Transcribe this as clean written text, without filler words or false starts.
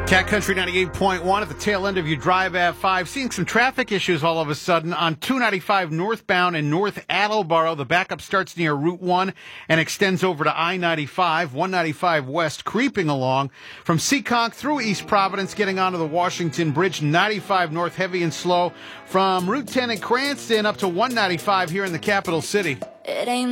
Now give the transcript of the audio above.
Cat Country 98.1 at the tail end of your drive at 5. Seeing some traffic issues all of a sudden on 295 northbound in North Attleboro. The backup starts near Route 1 and extends over to I-95, 195 west, creeping along from Seekonk through East Providence, getting onto the Washington Bridge. 95 north, heavy and slow from Route 10 in Cranston up to 195 here in the capital city. It ain't